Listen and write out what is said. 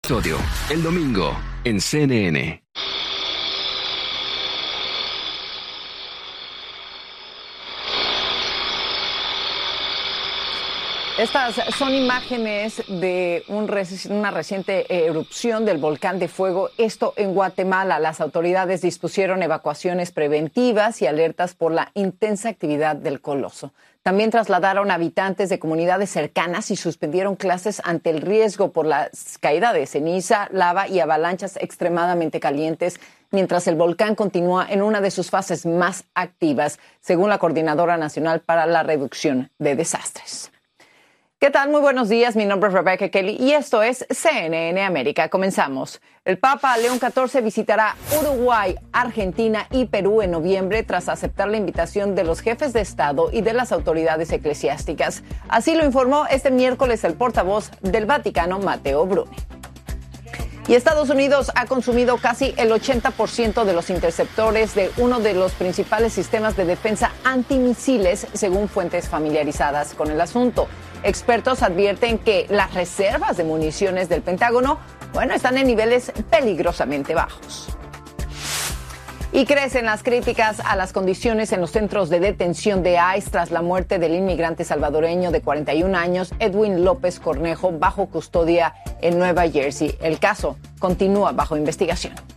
Episodio el domingo en CNN. Estas son imágenes de una reciente erupción del volcán de fuego, esto en Guatemala. Las autoridades dispusieron evacuaciones preventivas y alertas por la intensa actividad del coloso. También trasladaron habitantes de comunidades cercanas y suspendieron clases ante el riesgo por la caída de ceniza, lava y avalanchas extremadamente calientes, mientras el volcán continúa en una de sus fases más activas, según la Coordinadora Nacional para la Reducción de Desastres. ¿Qué tal? Muy buenos días. Mi nombre es Rebecca Kelly y esto es CNN América. Comenzamos. El Papa León XIV visitará Uruguay, Argentina y Perú en noviembre tras aceptar la invitación de los jefes de Estado y de las autoridades eclesiásticas. Así lo informó este miércoles el portavoz del Vaticano, Matteo Bruni. Y Estados Unidos ha consumido casi el 80% de los interceptores de uno de los principales sistemas de defensa antimisiles, según fuentes familiarizadas con el asunto. Expertos advierten que las reservas de municiones del Pentágono, están en niveles peligrosamente bajos. Y crecen las críticas a las condiciones en los centros de detención de ICE tras la muerte del inmigrante salvadoreño de 41 años, Edwin López Cornejo, bajo custodia en Nueva Jersey. El caso continúa bajo investigación.